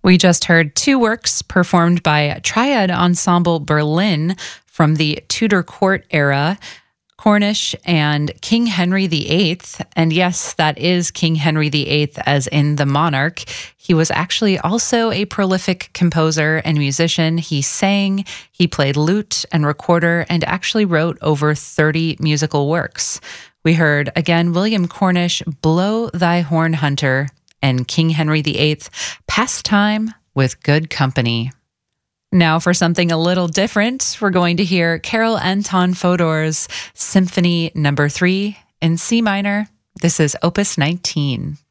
We just heard two works performed by Triad Ensemble Berlin from the Tudor court era, Cornish and King Henry VIII. And yes, that is King Henry VIII as in the monarch. He was actually also a prolific composer and musician. He sang, he played lute and recorder, and actually wrote over 30 musical works. We heard, again, William Cornish, Blow Thy Horn, Hunter, and King Henry VIII, Pastime with Good Company. Now for something a little different, we're going to hear Karel Anton Fodor's Symphony No. 3 in C minor. This is Opus 19.